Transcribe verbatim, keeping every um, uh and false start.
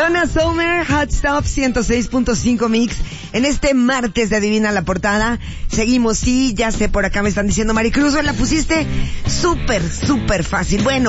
Donna Summer, Hot Stuff ciento seis punto cinco Mix. En este martes de Adivina la Portada, seguimos, sí, ya sé, por acá me están diciendo, Maricruz, la pusiste súper, súper fácil. Bueno,